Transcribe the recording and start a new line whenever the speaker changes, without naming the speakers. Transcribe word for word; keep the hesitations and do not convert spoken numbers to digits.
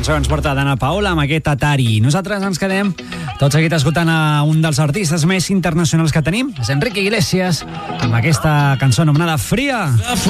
cançó que ens porta Dana Paola amb aquest Atari. Nosaltres ens quedem tot seguit escoltant a un dels artistes més internacionals que tenim, és Enrique Iglesias, amb aquesta cançó anomenada Fria.